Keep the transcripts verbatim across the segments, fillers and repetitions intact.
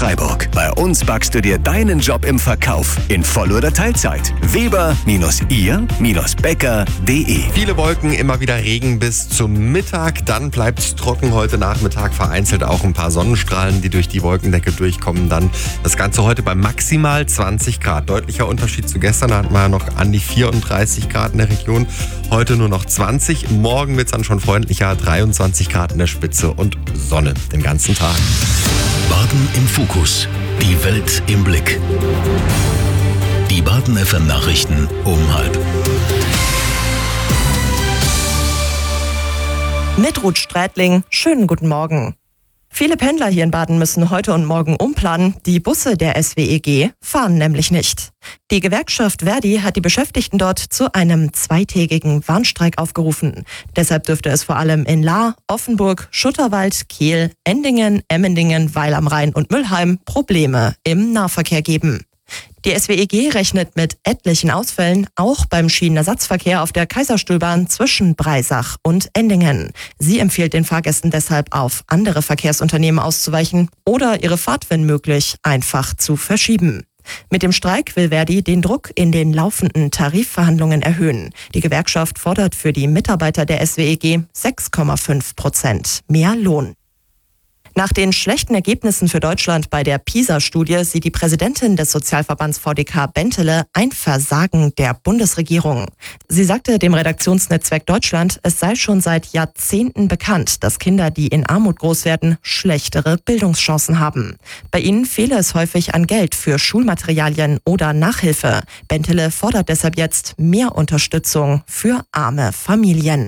Freiburg. Bei uns backst du dir deinen Job im Verkauf in Voll- oder Teilzeit. Weber Ihr Bäcker punkt de. Viele Wolken, immer wieder Regen bis zum Mittag. Dann bleibt es trocken heute Nachmittag. Vereinzelt auch ein paar Sonnenstrahlen, die durch die Wolkendecke durchkommen. Dann das Ganze heute bei maximal zwanzig Grad. Deutlicher Unterschied zu gestern. Da hatten wir ja noch an die vierunddreißig Grad in der Region. Heute nur noch zwanzig. Morgen wird es dann schon freundlicher. dreiundzwanzig Grad in der Spitze und Sonne den ganzen Tag. Baden im Fokus. Die Welt im Blick. Die Baden F M Nachrichten um halb. Mit Ruth Strätling, schönen guten Morgen. Viele Pendler hier in Baden müssen heute und morgen umplanen. Die Busse der S W E G fahren nämlich nicht. Die Gewerkschaft ver.di hat die Beschäftigten dort zu einem zweitägigen Warnstreik aufgerufen. Deshalb dürfte es vor allem in Lahr, Offenburg, Schutterwald, Kehl, Endingen, Emmendingen, Weil am Rhein und Mülheim Probleme im Nahverkehr geben. Die S W E G rechnet mit etlichen Ausfällen, auch beim Schienenersatzverkehr auf der Kaiserstuhlbahn zwischen Breisach und Endingen. Sie empfiehlt den Fahrgästen deshalb, auf andere Verkehrsunternehmen auszuweichen oder ihre Fahrt, wenn möglich, einfach zu verschieben. Mit dem Streik will ver.di den Druck in den laufenden Tarifverhandlungen erhöhen. Die Gewerkschaft fordert für die Mitarbeiter der S W E G sechs Komma fünf Prozent mehr Lohn. Nach den schlechten Ergebnissen für Deutschland bei der PISA-Studie sieht die Präsidentin des Sozialverbands V D K Bentele ein Versagen der Bundesregierung. Sie sagte dem Redaktionsnetzwerk Deutschland, es sei schon seit Jahrzehnten bekannt, dass Kinder, die in Armut groß werden, schlechtere Bildungschancen haben. Bei ihnen fehle es häufig an Geld für Schulmaterialien oder Nachhilfe. Bentele fordert deshalb jetzt mehr Unterstützung für arme Familien.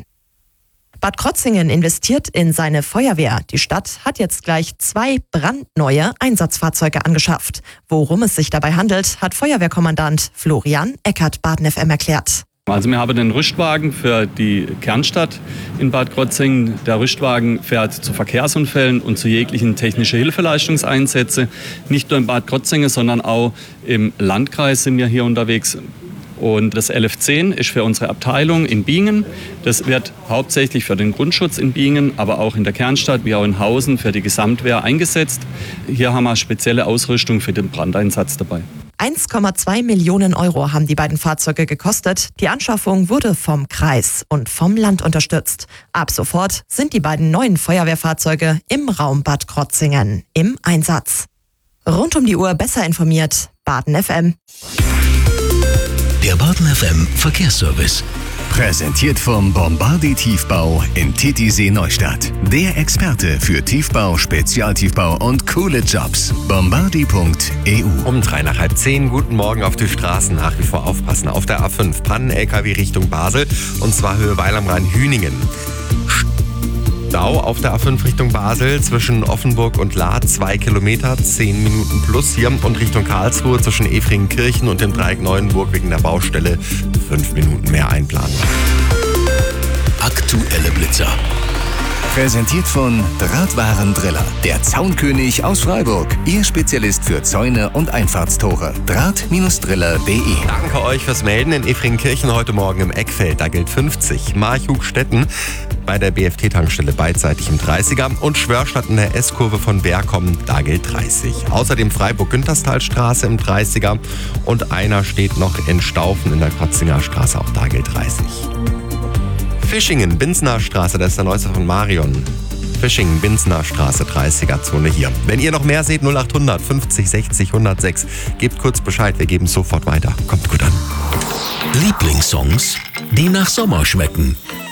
Bad Krotzingen investiert in seine Feuerwehr. Die Stadt hat jetzt gleich zwei brandneue Einsatzfahrzeuge angeschafft. Worum es sich dabei handelt, hat Feuerwehrkommandant Florian Eckert Baden F M erklärt. Also wir haben den Rüstwagen für die Kernstadt in Bad Krotzingen. Der Rüstwagen fährt zu Verkehrsunfällen und zu jeglichen technischen Hilfeleistungseinsätzen. Nicht nur in Bad Krotzingen, sondern auch im Landkreis sind wir hier unterwegs. Und das L F zehn ist für unsere Abteilung in Bingen. Das wird hauptsächlich für den Grundschutz in Bingen, aber auch in der Kernstadt wie auch in Hausen für die Gesamtwehr eingesetzt. Hier haben wir spezielle Ausrüstung für den Brandeinsatz dabei. eins Komma zwei Millionen Euro haben die beiden Fahrzeuge gekostet. Die Anschaffung wurde vom Kreis und vom Land unterstützt. Ab sofort sind die beiden neuen Feuerwehrfahrzeuge im Raum Bad Krotzingen im Einsatz. Rund um die Uhr besser informiert, Baden F M. Der Baden F M Verkehrsservice. Präsentiert vom Bombardi Tiefbau in Titisee Neustadt. Der Experte für Tiefbau, Spezialtiefbau und coole Jobs. Bombardi punkt e u. Um drei nach halb zehn, guten Morgen auf die Straßen. Nach wie vor aufpassen. Auf der A fünf, Pannen-L K W Richtung Basel. Und zwar Höhe Weil am Rhein Hüningen. Stau auf der A fünf Richtung Basel zwischen Offenburg und Lahr, zwei Kilometer, zehn Minuten plus hier. Und Richtung Karlsruhe zwischen Efringenkirchen und dem Dreieck Neuenburg wegen der Baustelle fünf Minuten mehr einplanen. Aktuelle Blitzer. Präsentiert von Drahtwaren Driller, der Zaunkönig aus Freiburg. Ihr Spezialist für Zäune und Einfahrtstore. Draht Driller punkt de. Danke euch fürs Melden. In Efringenkirchen heute Morgen im Eckfeld, da gilt fünfzig. Marchhugstetten bei der B F T-Tankstelle beidseitig im dreißiger. Und Schwörstadt in der S-Kurve von Bergkommen, da gilt dreißig. Außerdem Freiburg-Günterstalstraße im dreißiger. Und einer steht noch in Staufen in der Kotzinger Straße, auch da gilt dreißig. Fischingen, Binsner Straße, das ist der neueste von Marion. Fischingen, Binsner Straße, dreißiger Zone hier. Wenn ihr noch mehr seht, null acht hundert fünfzig sechzig hundertsechs, gebt kurz Bescheid, wir geben es sofort weiter. Kommt gut an. Lieblingssongs, die nach Sommer schmecken.